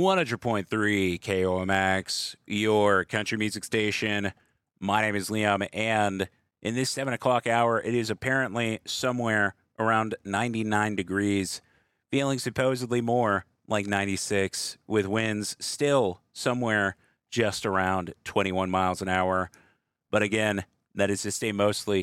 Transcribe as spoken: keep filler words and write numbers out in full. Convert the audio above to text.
one hundred point three K O M X, your country music station. My name is Liam, and in this seven o'clock hour, it is apparently somewhere around ninety-nine degrees, feeling supposedly more like ninety-six, with winds still somewhere just around twenty-one miles an hour. But again, that is just a mostly